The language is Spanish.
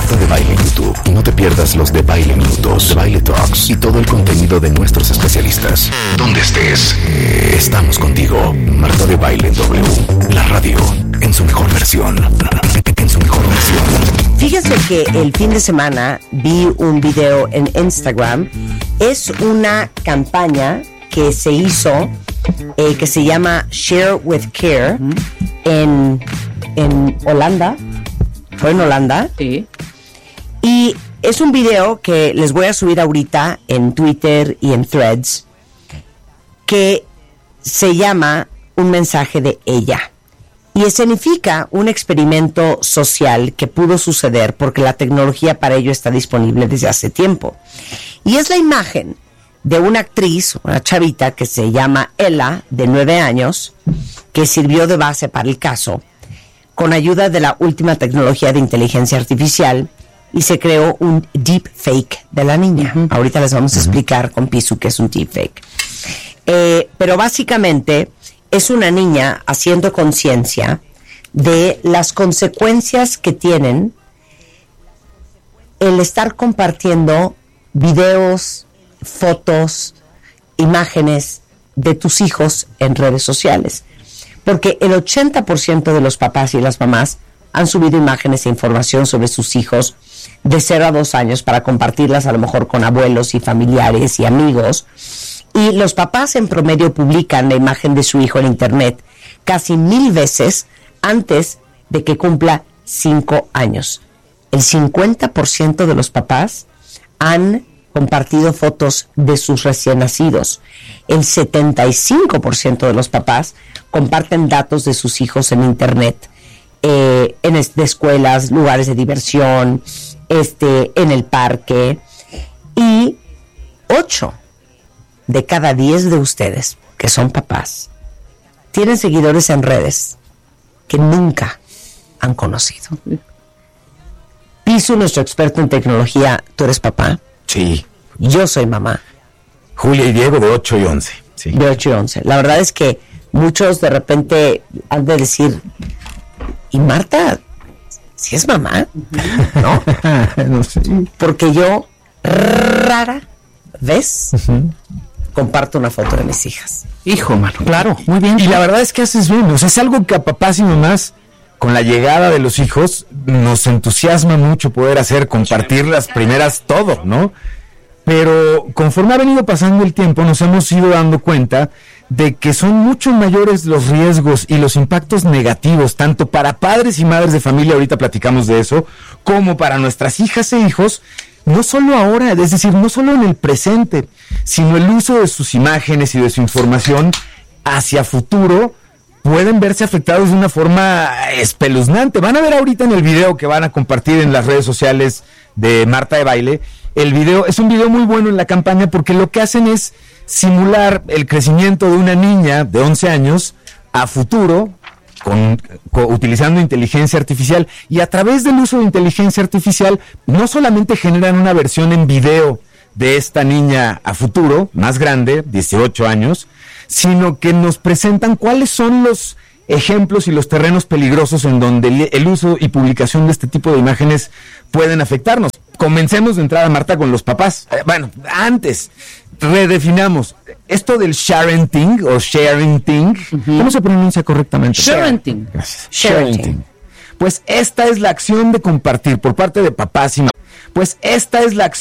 Marta de Baile en YouTube. Y no te pierdas los de Baile Minutos, de Baile Talks y todo el contenido de nuestros especialistas. Donde estés, estamos contigo. Marta de Baile W, la radio en su mejor versión. En su mejor versión. Fíjense que el fin de semana vi un video en Instagram. Es una campaña que se hizo que se llama Share with Care en Holanda. ¿Fue en Holanda? Sí. Y es un video que les voy a subir ahorita en Twitter y en Threads, que se llama Un mensaje de ella. Y escenifica un experimento social que pudo suceder porque la tecnología para ello está disponible desde hace tiempo. Y es la imagen de una actriz, una chavita que se llama Ella, de 9 años, que sirvió de base para el caso, con ayuda de la última tecnología de inteligencia artificial, y se creó un deepfake de la niña. Ahorita les vamos a explicar con Pisu qué es un deepfake. Pero básicamente es una niña haciendo conciencia de las consecuencias que tienen el estar compartiendo videos, fotos, imágenes de tus hijos en redes sociales. Porque el 80% de los papás y las mamás han subido imágenes e información sobre sus hijos de 0 a 2 años para compartirlas a lo mejor con abuelos y familiares y amigos. Y los papás en promedio publican la imagen de su hijo en internet casi 1000 veces antes de que cumpla 5 años. El 50% de los papás han compartido fotos de sus recién nacidos. El 75% de los papás comparten datos de sus hijos en internet, de escuelas, lugares de diversión, en el parque. Y 8 de cada 10 de ustedes, que son papás, tienen seguidores en redes que nunca han conocido. Pisu, nuestro experto en tecnología, ¿tú eres papá? Sí. Yo soy mamá. Julia y Diego de 8 y 11. Sí. De 8 y 11. La verdad es que muchos de repente han de decir, ¿y Marta si es mamá? ¿No? No sé. Porque yo rara vez comparto una foto de mis hijas. Hijo, mano, claro, muy bien. Y la verdad es que haces bien. O sea, es algo que a papás y mamás, con la llegada de los hijos, nos entusiasma mucho poder hacer, compartir las primeras todo, ¿no? Pero conforme ha venido pasando el tiempo, nos hemos ido dando cuenta de que son mucho mayores los riesgos y los impactos negativos, tanto para padres y madres de familia, ahorita platicamos de eso, como para nuestras hijas e hijos, no solo ahora, es decir, no solo en el presente, sino el uso de sus imágenes y de su información hacia futuro pueden verse afectados de una forma espeluznante. Van a ver ahorita en el video que van a compartir en las redes sociales de Marta de Baile. El video es un video muy bueno en la campaña porque lo que hacen es simular el crecimiento de una niña de 11 años a futuro utilizando inteligencia artificial, y a través del uso de inteligencia artificial no solamente generan una versión en video de esta niña a futuro, más grande, 18 años, sino que nos presentan cuáles son los ejemplos y los terrenos peligrosos en donde el uso y publicación de este tipo de imágenes pueden afectarnos. Comencemos de entrada, Marta, con los papás. Antes, redefinamos esto del sharenting o sharenting. ¿Cómo se pronuncia correctamente? Sharenting. Gracias. Sharenting. Pues esta es la acción de compartir por parte de papás y mamás. Pues esta es la acción